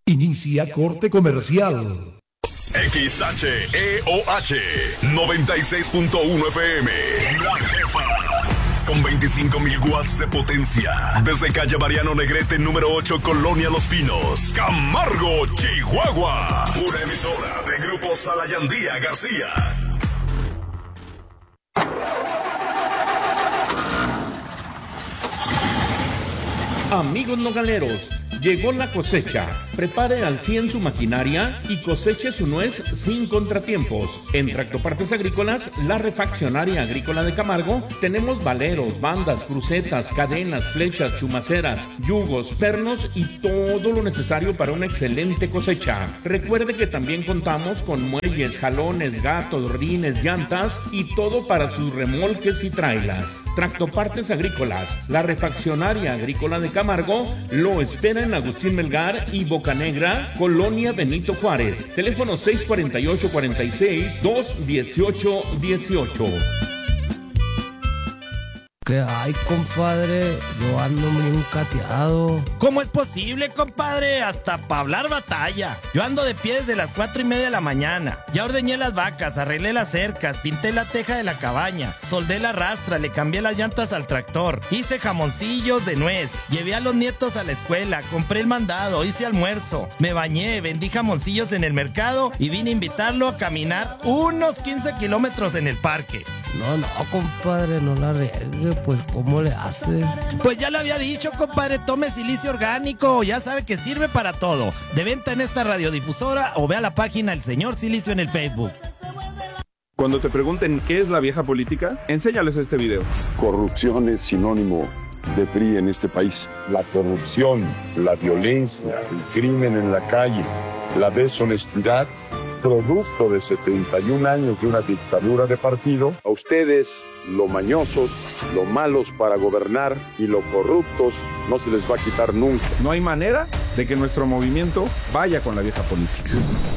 Inicia corte comercial. XHEOH 96.1 FM. La Jefa. Con 25.000 watts de potencia. Desde calle Mariano Negrete, número 8, Colonia Los Pinos, Camargo, Chihuahua. Una emisora de Grupo Salayandía García. Amigos nogaleros, llegó la cosecha. Prepare al 100 su maquinaria y coseche su nuez sin contratiempos. En Tractopartes Agrícolas, la refaccionaria agrícola de Camargo, tenemos valeros, bandas, crucetas, cadenas, flechas, chumaceras, yugos, pernos y todo lo necesario para una excelente cosecha. Recuerde que también contamos con muelles, jalones, gatos, rines, llantas y todo para sus remolques y trailas. Tractopartes Agrícolas, la refaccionaria agrícola de Camargo, lo espera en Agustín Melgar y Bocanegra, Colonia Benito Juárez. Teléfono 648-46-218-18. ¿Qué hay, compadre? Yo ando bien cateado. ¿Cómo es posible, compadre? Hasta para hablar batalla. Yo ando de pie desde las 4:30 de la mañana. Ya ordeñé las vacas, arreglé las cercas, pinté la teja de la cabaña, soldé la rastra, le cambié las llantas al tractor, hice jamoncillos de nuez, llevé a los nietos a la escuela, compré el mandado, hice almuerzo, me bañé, vendí jamoncillos en el mercado y vine a invitarlo a caminar unos 15 kilómetros en el parque. No, compadre, no la riegue, pues, ¿cómo le hace? Pues ya le había dicho, compadre, tome silicio orgánico, ya sabe que sirve para todo. De venta en esta radiodifusora o vea la página El Señor Silicio en el Facebook. Cuando te pregunten qué es la vieja política, enséñales este video. Corrupción es sinónimo de PRI en este país. La corrupción, la violencia, el crimen en la calle, la deshonestidad, producto de 71 años de una dictadura de partido. A ustedes, lo mañosos, lo malos para gobernar y lo corruptos, no se les va a quitar nunca. No hay manera de que nuestro movimiento vaya con la vieja política.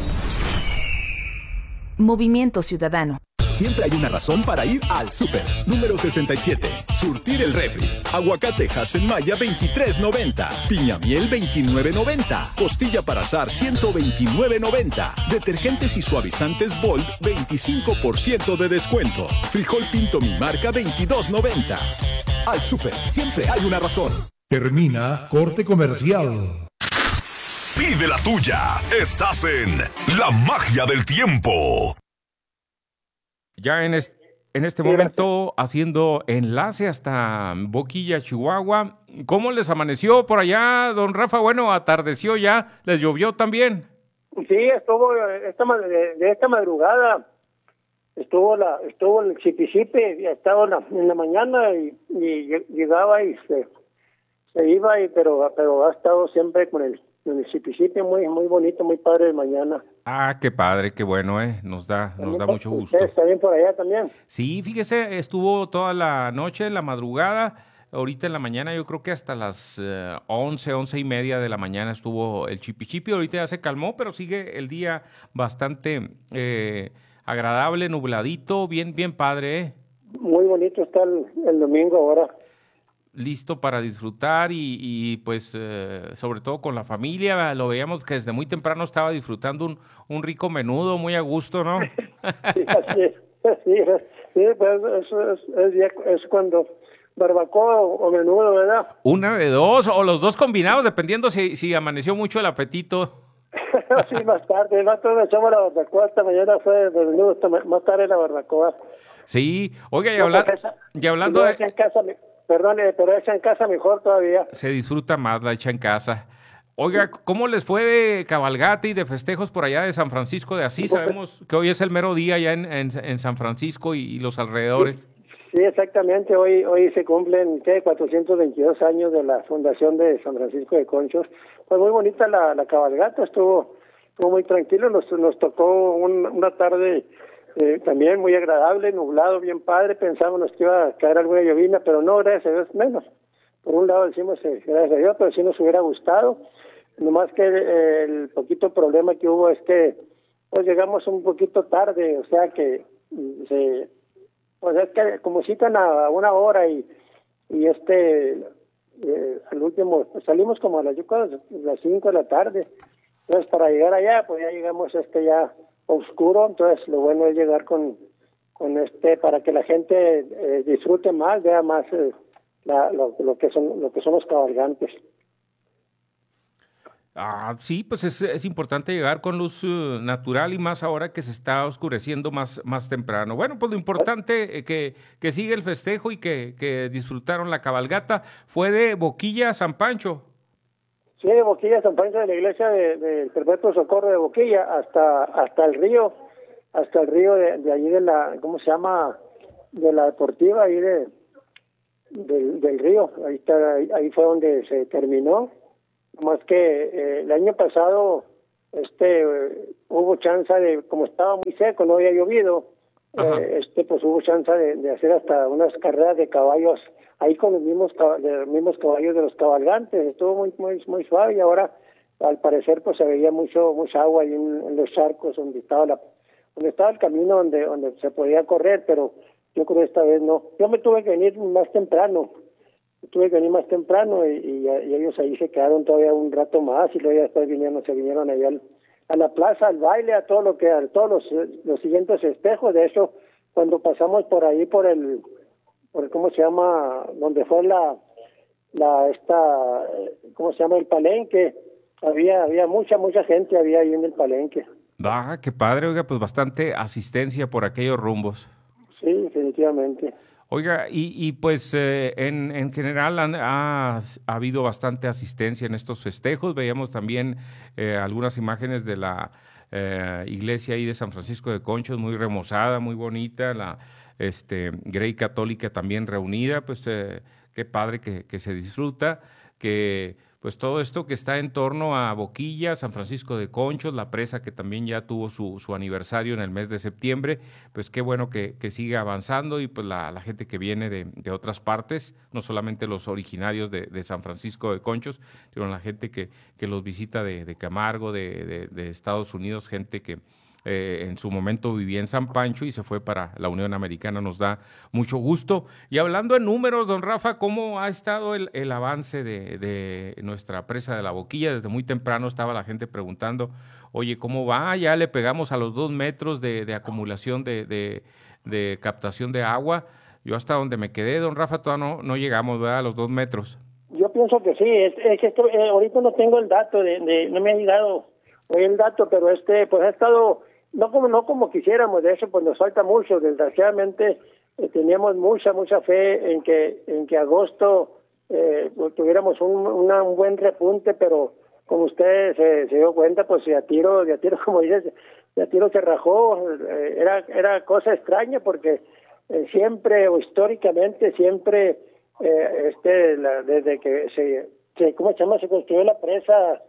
Movimiento Ciudadano. Siempre hay una razón para ir al súper. Número 67. Surtir el refri. Aguacate Hasenmaya 23.90. Piña miel 29.90. Costilla para asar 129.90. Detergentes y suavizantes Bold 25% de descuento. Frijol Pinto Mi Marca 22.90. Al súper siempre hay una razón. Termina corte comercial. Pide la tuya. Estás en La Magia del Tiempo. Ya en este momento haciendo enlace hasta Boquilla, Chihuahua. ¿Cómo les amaneció por allá, don Rafa? Bueno, atardeció ya, ¿les llovió también? Sí, estuvo de esta madrugada, estuvo el chipi-chipi, estaba en la mañana y llegaba y se iba, pero ha estado siempre con el chipi-chipi, muy bonito, muy padre de mañana. Ah, qué padre, qué bueno, nos da mucho gusto. ¿Ustedes está bien por allá también? Sí, fíjese, estuvo toda la noche, la madrugada, ahorita en la mañana, yo creo que hasta las 11:30 de la mañana estuvo el chipi-chipi, ahorita ya se calmó, pero sigue el día bastante agradable, nubladito, bien padre. Muy bonito está el domingo ahora. Listo para disfrutar y pues sobre todo con la familia. Lo veíamos que desde muy temprano estaba disfrutando un rico menudo muy a gusto, ¿no? Sí, pues eso es cuando barbacoa o menudo, ¿verdad? Una de dos, o los dos combinados, dependiendo si amaneció mucho el apetito. Sí, más tarde echamos la barbacoa, esta mañana fue de menudo, más tarde la barbacoa. Sí, oiga, y hablando de... pero hecha en casa mejor todavía. Se disfruta más la hecha en casa. Oiga, ¿cómo les fue de cabalgata y de festejos por allá de San Francisco de Asís? Sabemos que hoy es el mero día ya en San Francisco y los alrededores. Sí, exactamente. Hoy se cumplen 422 años de la fundación de San Francisco de Conchos. Pues muy bonita la cabalgata, estuvo muy tranquilo. Nos tocó una tarde también muy agradable, nublado, bien padre. Pensábamos que iba a caer alguna llovina, pero no, gracias a Dios, menos. Por un lado decimos gracias a Dios, pero sí nos hubiera gustado. Nomás que el poquito problema que hubo es que pues llegamos un poquito tarde, o sea que pues es que como citan a 1 hora y al último pues salimos como a las 5 de la tarde Entonces, para llegar allá, pues ya llegamos ya oscuro, entonces lo bueno es llegar con para que la gente disfrute más, vea más lo que son los cabalgantes. Sí, pues es importante llegar con luz natural y más ahora que se está oscureciendo más temprano. Bueno, pues lo importante que sigue el festejo y que disfrutaron la cabalgata fue de Boquilla a San Pancho. Sí, de Boquilla a San Pancho, de la iglesia del Perpetuo Socorro de Boquilla hasta el río de allí de la, ¿cómo se llama? De la deportiva, ahí del río. Ahí fue donde se terminó. Más que el año pasado hubo chance de, como estaba muy seco, no había llovido, pues hubo chance de hacer hasta unas carreras de caballos ahí con los mismos caballos de los cabalgantes. Estuvo muy suave, y ahora al parecer pues se veía mucha agua ahí en los charcos donde estaba el camino donde se podía correr, pero yo creo que esta vez no. Yo me tuve que venir más temprano. Y ellos ahí se quedaron todavía un rato más, y luego ya después se vinieron allá a la plaza, al baile, a todos los siguientes festejos. De hecho, cuando pasamos por ahí por ¿cómo se llama? Donde fue ¿cómo se llama? El palenque. Había mucha gente había ahí en el palenque. Qué padre, oiga, pues bastante asistencia por aquellos rumbos. Sí, definitivamente. Oiga, y pues en general ha habido bastante asistencia en estos festejos. Veíamos también algunas imágenes de la iglesia ahí de San Francisco de Conchos, muy remozada, muy bonita, la Grey Católica también reunida. Pues qué padre que se disfruta, que pues todo esto que está en torno a Boquilla, San Francisco de Conchos, la presa que también ya tuvo su aniversario en el mes de septiembre, pues qué bueno que siga avanzando, y pues la gente que viene de otras partes, no solamente los originarios de San Francisco de Conchos, sino la gente que los visita de Camargo, de Estados Unidos, gente que en su momento vivía en San Pancho y se fue para la Unión Americana. Nos da mucho gusto. Y hablando en números, don Rafa, ¿cómo ha estado el avance de nuestra presa de la Boquilla? Desde muy temprano estaba la gente preguntando, oye, ¿cómo va? Ya le pegamos a los 2 metros de acumulación de captación de agua. Yo hasta donde me quedé, don Rafa, todavía no llegamos, ¿verdad?, a los 2 metros. Yo pienso que sí. Es que ahorita no tengo el dato, no me ha llegado hoy el dato, pero pues ha estado no como quisiéramos. De hecho, pues nos falta mucho. Desgraciadamente teníamos mucha fe en que agosto pues, tuviéramos un buen repunte, pero como usted se dio cuenta, pues de a tiro, como dices, de a tiro se rajó. Era cosa extraña, porque siempre, o históricamente, siempre desde que se construyó la presa,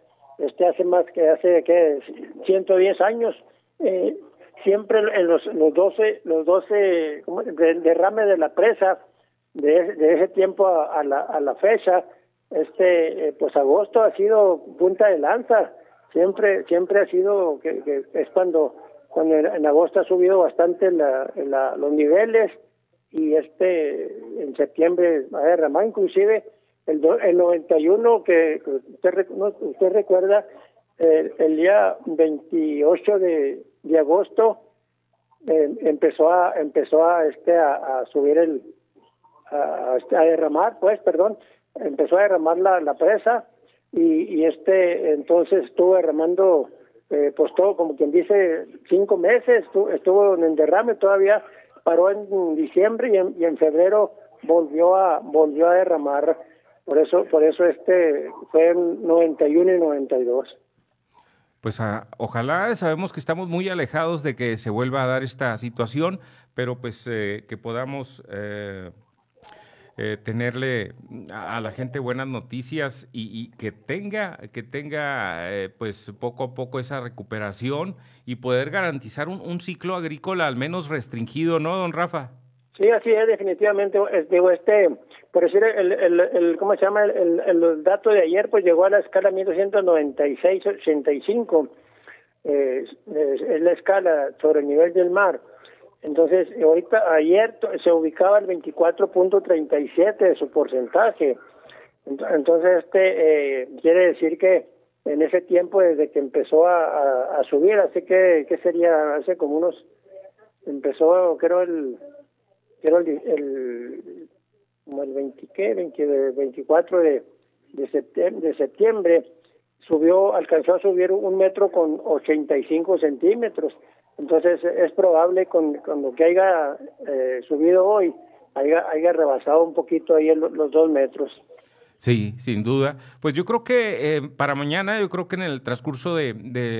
hace 110 años, siempre en los 12 derrames de la presa, de ese tiempo a la fecha, pues agosto ha sido punta de lanza. Siempre ha sido que es cuando en agosto ha subido bastante los niveles, y en septiembre ha derramado. Inclusive el 91, que usted recuerda, el día 28 de agosto empezó a subir a derramar, empezó a derramar la presa, y entonces estuvo derramando pues todo, como quien dice, 5 meses estuvo en derrame. Todavía paró en diciembre, y en febrero volvió a derramar. Por eso fue en 91 y 92. Pues ojalá, sabemos que estamos muy alejados de que se vuelva a dar esta situación, pero pues que podamos tenerle a la gente buenas noticias, y que tenga pues poco a poco esa recuperación, y poder garantizar un ciclo agrícola al menos restringido, ¿no, don Rafa? Sí, así es, definitivamente. Por decir, ¿cómo se llama? El dato de ayer, pues llegó a la escala 1296-85. Es la escala sobre el nivel del mar. Entonces, ayer se ubicaba el 24.37 de su porcentaje. Entonces, quiere decir que en ese tiempo desde que empezó a subir, así que ¿qué sería? Hace como empezó creo el 24 de septiembre, alcanzó a subir 1 metro con 85 centímetros. Entonces es probable con lo que haya subido hoy, haya rebasado un poquito ahí los 2 metros. Sí, sin duda. Pues yo creo que para mañana, yo creo que en el transcurso de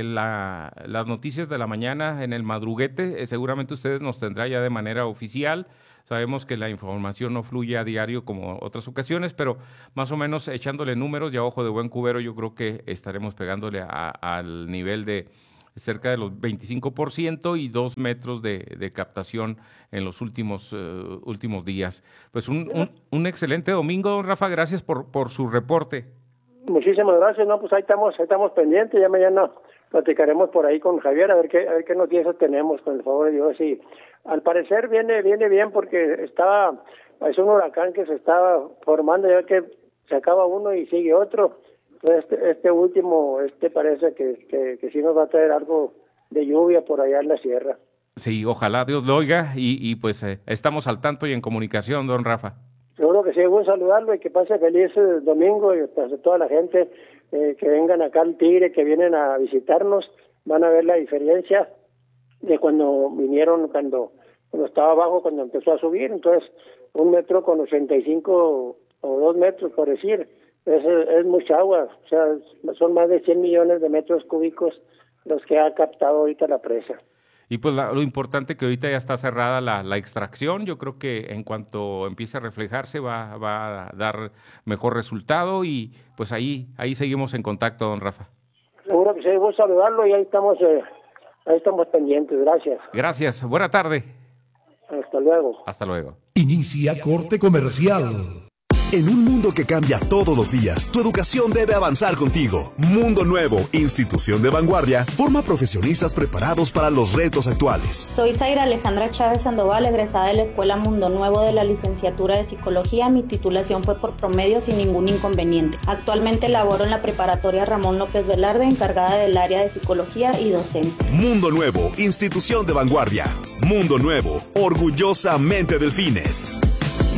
las noticias de la mañana, en el madruguete, seguramente ustedes nos tendrá ya de manera oficial. Sabemos que la información no fluye a diario como otras ocasiones, pero más o menos echándole números y a ojo de buen cubero, yo creo que estaremos pegándole al nivel de cerca de los 25% y 2 metros de captación en los últimos días. Pues un excelente domingo, don Rafa, gracias por su reporte. Muchísimas gracias, no, pues ahí estamos pendientes, ya mañana platicaremos por ahí con Javier a ver qué noticias tenemos, con el favor de Dios. Y al parecer viene bien porque es un huracán que se está formando, ya que se acaba uno y sigue otro. Este último, parece que sí nos va a traer algo de lluvia por allá en la sierra. Sí, ojalá Dios lo oiga y pues estamos al tanto y en comunicación, don Rafa. Seguro que sí, voy a saludarlo y que pase feliz domingo y pues, a toda la gente que vengan acá al Tigre, que vienen a visitarnos, van a ver la diferencia de cuando vinieron, cuando estaba abajo, cuando empezó a subir. Entonces 1 metro con 85 o 2 metros, por decir, es mucha agua, o sea, son más de 100 millones de metros cúbicos los que ha captado ahorita la presa. Y pues lo importante que ahorita ya está cerrada la extracción, yo creo que en cuanto empiece a reflejarse va a dar mejor resultado y pues ahí seguimos en contacto, don Rafa. Seguro que sí, voy a saludarlo y ahí estamos pendientes, gracias. Gracias, buena tarde. Hasta luego. Hasta luego. Inicia corte comercial. En un mundo que cambia todos los días, tu educación debe avanzar contigo. Mundo Nuevo, institución de vanguardia, forma profesionistas preparados para los retos actuales. Soy Zaira Alejandra Chávez Sandoval, egresada de la Escuela Mundo Nuevo de la licenciatura de Psicología. Mi titulación fue por promedio sin ningún inconveniente. Actualmente laboro en la preparatoria Ramón López Velarde, encargada del área de Psicología y docente. Mundo Nuevo, institución de vanguardia. Mundo Nuevo, orgullosamente Delfines.